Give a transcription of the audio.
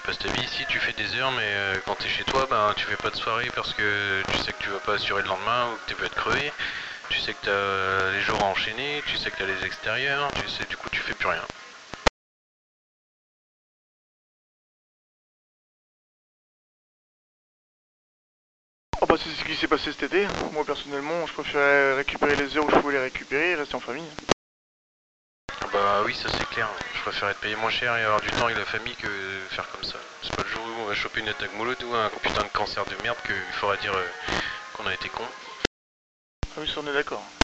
passes ta vie ici, tu fais des heures, mais quand t'es chez toi, ben tu fais pas de soirée parce que tu sais que tu vas pas assurer le lendemain ou que tu vas être crevé. Tu sais que t'as les jours à enchaîner, tu sais que t'as les extérieurs, tu sais, du coup tu fais plus rien. Oh bah c'est ce qui s'est passé cet été. Moi personnellement, je préférais récupérer les heures où je pouvais les récupérer et rester en famille. Bah oui, ça c'est clair. Je préfère être payé moins cher et avoir du temps avec la famille que faire comme ça. C'est pas le jour où on va choper une attaque mollo ou un putain de cancer de merde qu'il faudra dire qu'on a été con. Ah oui, ça on est d'accord.